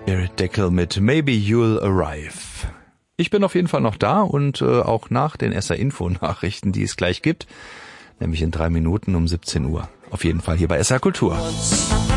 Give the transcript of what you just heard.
Spirit Deckel mit Maybe You'll Arrive. Ich bin auf jeden Fall noch da und auch nach den SR-Info-Nachrichten, die es gleich gibt, nämlich in 3 Minuten um 17 Uhr. Auf jeden Fall hier bei SR Kultur.